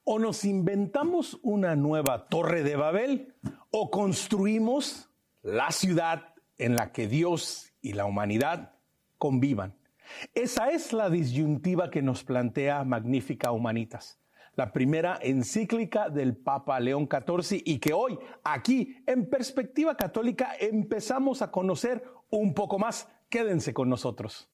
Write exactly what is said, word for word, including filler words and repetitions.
O nos inventamos una nueva Torre de Babel o construimos la ciudad en la que Dios y la humanidad convivan. Esa es la disyuntiva que nos plantea Magnificat Humanitas, la primera encíclica del Papa León catorce y que hoy, aquí, en Perspectiva Católica, empezamos a conocer un poco más. Quédense con nosotros.